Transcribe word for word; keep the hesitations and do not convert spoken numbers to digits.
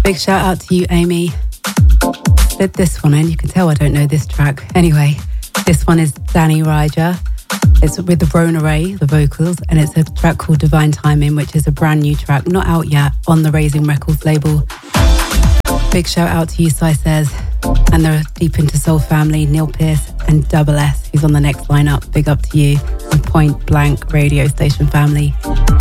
Big shout out to you, Amy. Slid this one in. You can tell I don't know this track. Anyway, this one is Danny Ryder. It's with the Rona Ray, the vocals, and it's a track called Divine Timing, which is a brand new track, not out yet, on the Raising Records label. Big shout out to you, Sai Says, and the Deep Into Soul family, Neil Pierce and Double S, who's on the next lineup. Big up to you, and Point Blank radio station family.